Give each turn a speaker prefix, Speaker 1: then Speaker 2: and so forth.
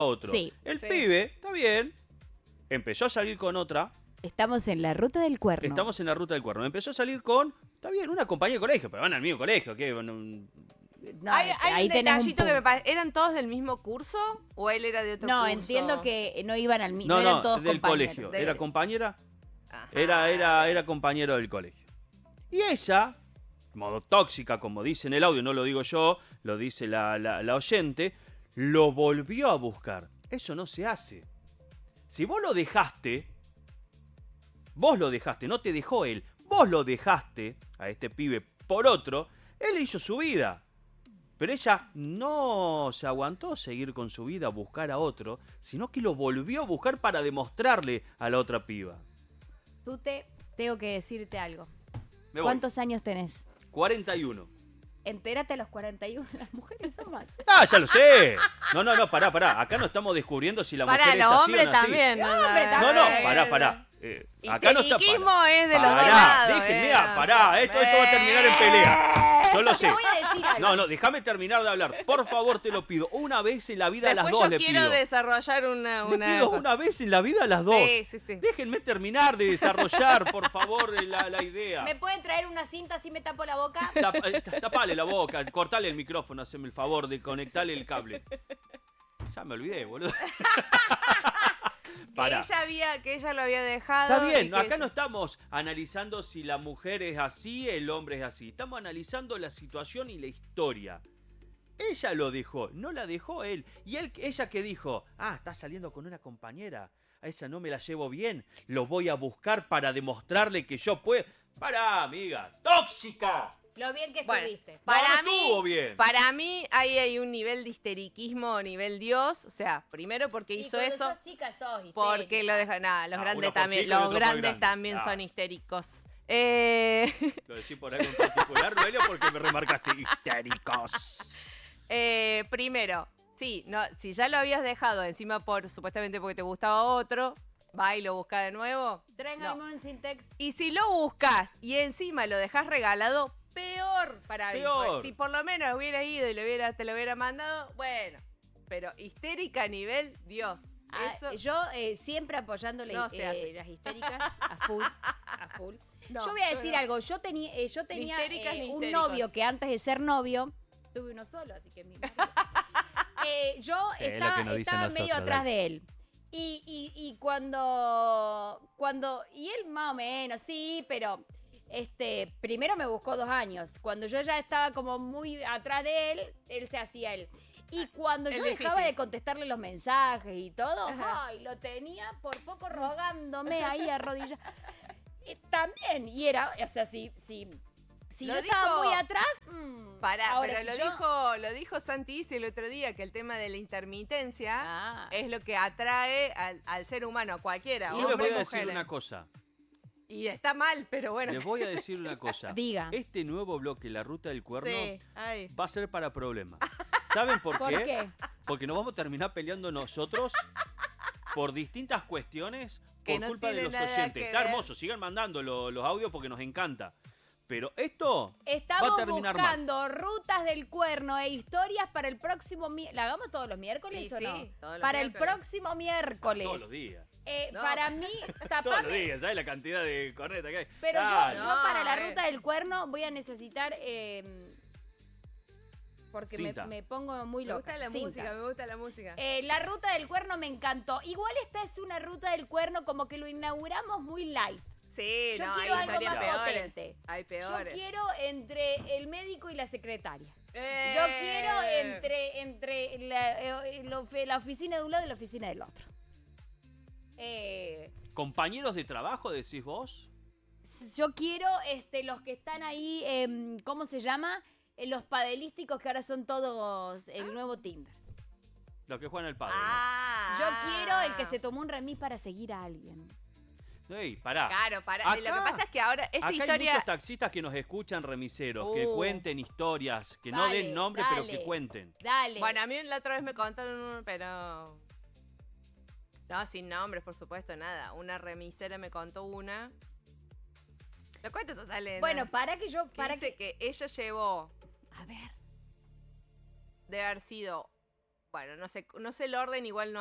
Speaker 1: otro.
Speaker 2: Sí.
Speaker 1: El
Speaker 3: Sí.
Speaker 1: pibe, está bien, empezó a salir con otra.
Speaker 2: Estamos en la ruta del cuerno.
Speaker 1: Estamos en la ruta del cuerno. Empezó a salir con, está bien, una compañía de colegio, pero van al mismo colegio. ¿Qué?
Speaker 2: No,
Speaker 3: Hay
Speaker 2: ahí
Speaker 3: un
Speaker 2: tenés
Speaker 3: detallito que me
Speaker 2: punto.
Speaker 3: parece. ¿Eran todos del mismo curso o él era de otro curso?
Speaker 2: No, entiendo que no iban al mismo.
Speaker 1: No,
Speaker 2: eran
Speaker 1: no,
Speaker 2: todos
Speaker 1: del
Speaker 2: compañeros.
Speaker 1: colegio.
Speaker 3: De-
Speaker 1: Era compañera,
Speaker 3: Ajá.
Speaker 1: era compañero del colegio. Y ella, modo tóxica, como dice en el audio, no lo digo yo, lo dice la oyente, lo volvió a buscar. Eso no se hace. Si vos lo dejaste, no te dejó él, vos lo dejaste a este pibe por otro, él hizo su vida. Pero ella no se aguantó seguir con su vida, buscar a otro, sino que lo volvió a buscar para demostrarle a la otra piba.
Speaker 2: Tengo que decirte algo.
Speaker 1: Me voy.
Speaker 2: ¿Cuántos años tenés?
Speaker 1: 41.
Speaker 2: Entérate a los 41, las mujeres son más.
Speaker 1: Ah, ya lo sé. No, pará. Acá no estamos descubriendo si la
Speaker 3: Para
Speaker 1: mujer es
Speaker 3: los
Speaker 1: así o
Speaker 3: hombres
Speaker 1: no así.
Speaker 3: también.
Speaker 2: Los hombres
Speaker 1: No,
Speaker 2: también.
Speaker 1: pará. Acá no está.
Speaker 3: Histeriquismo es de los dos
Speaker 1: Pará,
Speaker 3: lados.
Speaker 1: déjenme, pará. Esto va a terminar en pelea. Yo lo sé.
Speaker 2: Te voy a decir algo.
Speaker 1: No, déjame terminar de hablar. Por favor, te lo pido. Una vez en la vida a las
Speaker 3: Después
Speaker 1: dos
Speaker 3: yo
Speaker 1: le
Speaker 3: quiero
Speaker 1: pido.
Speaker 3: desarrollar una
Speaker 1: Le pido
Speaker 3: cosa.
Speaker 1: una vez en la vida a las dos.
Speaker 3: Sí.
Speaker 1: Déjenme terminar de desarrollar, por favor, la idea.
Speaker 2: ¿Me pueden traer una cinta así me tapo la boca?
Speaker 1: Tapale la boca, cortale el micrófono, haceme el favor de conectarle el cable. Ya me olvidé, boludo. Pará.
Speaker 3: Que ella lo había dejado.
Speaker 1: Está
Speaker 3: y
Speaker 1: bien,
Speaker 3: que
Speaker 1: acá
Speaker 3: ella-
Speaker 1: no estamos analizando si la mujer es así, el hombre es así. Estamos analizando la situación y la historia. Ella lo dejó, no la dejó él. Y ella que dijo, está saliendo con una compañera. A esa no me la llevo bien. Lo voy a buscar para demostrarle que yo puedo. Pará, amiga. ¡Tóxica!
Speaker 2: Lo bien que
Speaker 3: Bueno,
Speaker 2: estuviste.
Speaker 3: para
Speaker 1: No
Speaker 3: mí,
Speaker 1: estuvo bien.
Speaker 3: para mí ahí hay un nivel de histeriquismo, nivel Dios. O sea, primero porque
Speaker 2: Y
Speaker 3: hizo
Speaker 2: cuando
Speaker 3: eso,
Speaker 2: sos chica sos
Speaker 3: porque
Speaker 2: histérica.
Speaker 3: lo dejan. Nada, los
Speaker 1: Ah,
Speaker 3: grandes
Speaker 1: uno por
Speaker 3: también,
Speaker 1: chico y
Speaker 3: los
Speaker 1: otro por
Speaker 3: grandes
Speaker 1: grande.
Speaker 3: también
Speaker 1: Ah.
Speaker 3: son histéricos.
Speaker 1: Lo decís por algo en particular, Noelia, porque me remarcaste histéricos.
Speaker 3: Primero, sí, no, si ya lo habías dejado encima supuestamente porque te gustaba otro, va y lo busca de nuevo.
Speaker 2: Traigan
Speaker 3: No.
Speaker 2: un Sintex.
Speaker 3: Y si lo buscas y encima lo dejas regalado, peor para mí.
Speaker 1: Peor.
Speaker 3: Porque si por lo menos hubieras ido y te lo hubiera mandado, bueno. Pero histérica a nivel Dios. Eso
Speaker 2: Yo siempre apoyando
Speaker 3: No se hace.
Speaker 2: las histéricas a full.
Speaker 3: no,
Speaker 2: Yo voy a decir
Speaker 3: no.
Speaker 2: algo. Yo tenía
Speaker 3: histéricas ni
Speaker 2: un
Speaker 3: histéricos.
Speaker 2: novio que antes de ser novio, tuve uno solo, así que yo
Speaker 1: Sí, es lo
Speaker 2: estaba,
Speaker 1: que nos dicen
Speaker 2: estaba medio
Speaker 1: nosotros,
Speaker 2: atrás
Speaker 1: dale.
Speaker 2: de él. Y cuando. Y él más o menos, sí, pero. Primero me buscó 2 años. Cuando yo ya estaba como muy atrás de él se hacía él. Y cuando
Speaker 3: Es
Speaker 2: yo
Speaker 3: difícil.
Speaker 2: dejaba de contestarle los mensajes y todo,
Speaker 3: Ajá.
Speaker 2: ay, lo tenía por poco rogándome ahí arrodillado. También, y era, o sea, si
Speaker 3: Lo
Speaker 2: yo estaba
Speaker 3: dijo-
Speaker 2: muy atrás,
Speaker 3: Pará,
Speaker 2: ahora
Speaker 3: pero
Speaker 2: si
Speaker 3: lo,
Speaker 2: yo-
Speaker 3: lo dijo Santi Isi el otro día, que el tema de la intermitencia
Speaker 2: Ah.
Speaker 3: es lo que atrae al ser humano, a cualquiera,
Speaker 1: Yo les
Speaker 3: hombre
Speaker 1: voy a
Speaker 3: o
Speaker 1: decir
Speaker 3: mujer.
Speaker 1: una cosa.
Speaker 3: Y está mal, pero bueno.
Speaker 1: Les voy a decir una cosa.
Speaker 2: Diga.
Speaker 1: Este nuevo bloque, La Ruta del Cuerno,
Speaker 3: Sí, ay.
Speaker 1: va a ser para problemas. ¿Saben por
Speaker 2: ¿Por qué?
Speaker 1: Porque nos vamos a terminar peleando nosotros por distintas cuestiones
Speaker 3: Que
Speaker 1: por
Speaker 3: no
Speaker 1: culpa de
Speaker 3: tiene
Speaker 1: los
Speaker 3: nada
Speaker 1: oyentes.
Speaker 3: que
Speaker 1: Está
Speaker 3: ver.
Speaker 1: hermoso, sigan mandando los audios porque nos encanta. Pero esto va
Speaker 2: Estamos
Speaker 1: a terminar mal.
Speaker 2: buscando rutas del cuerno e historias para el próximo miércoles. ¿La hagamos todos los miércoles
Speaker 3: Sí,
Speaker 2: o
Speaker 3: sí,
Speaker 2: no?
Speaker 3: todos los
Speaker 2: Para el
Speaker 3: miércoles.
Speaker 2: próximo miércoles.
Speaker 1: Todos los días.
Speaker 3: No.
Speaker 2: Para mí,
Speaker 1: Todos los
Speaker 2: tapame.
Speaker 1: días, ¿sabes la cantidad de corneta que hay?
Speaker 2: Pero
Speaker 1: Dale.
Speaker 2: yo para la
Speaker 3: No,
Speaker 2: ruta del cuerno voy a necesitar. Porque
Speaker 1: Cinta.
Speaker 2: me pongo muy
Speaker 3: Me
Speaker 2: loca.
Speaker 3: gusta la
Speaker 2: Cinta.
Speaker 3: música, me gusta la música.
Speaker 2: La ruta del cuerno me encantó. Igual esta es una ruta del cuerno como que lo inauguramos muy light.
Speaker 3: Sí,
Speaker 2: Yo
Speaker 3: no,
Speaker 2: quiero
Speaker 3: hay
Speaker 2: algo
Speaker 3: historias
Speaker 2: más
Speaker 3: peores.
Speaker 2: potente.
Speaker 3: Hay
Speaker 2: Yo
Speaker 3: peores.
Speaker 2: quiero entre el médico y la secretaria.
Speaker 3: Eh.
Speaker 2: Yo quiero entre la oficina de un lado y la oficina del otro.
Speaker 1: ¿Compañeros de trabajo decís vos?
Speaker 2: Yo quiero los que están ahí, ¿cómo se llama? Los padelísticos que ahora son todos el nuevo Tinder.
Speaker 1: Los que juegan el padre.
Speaker 2: Yo quiero el que se tomó un remis para seguir a alguien.
Speaker 1: ¿no? Ey, pará.
Speaker 3: Claro, para.
Speaker 1: Acá-
Speaker 3: Lo que pasa es que ahora esta
Speaker 1: Acá hay
Speaker 3: historia.
Speaker 1: muchos taxistas que nos escuchan, remiseros, que cuenten historias, que no
Speaker 2: Dale,
Speaker 1: den nombre, pero que
Speaker 2: dale.
Speaker 1: cuenten.
Speaker 2: Dale.
Speaker 3: Bueno, a mí la otra vez me contaron uno, pero. No, sin nombres, por supuesto, nada. Una remisera me contó una. Lo cuento total, Elena.
Speaker 2: Bueno, para que yo.
Speaker 3: Que
Speaker 2: Para
Speaker 3: dice
Speaker 2: que.
Speaker 3: que ella llevó,
Speaker 2: A ver.
Speaker 3: debe haber sido Bueno, no sé el orden, igual no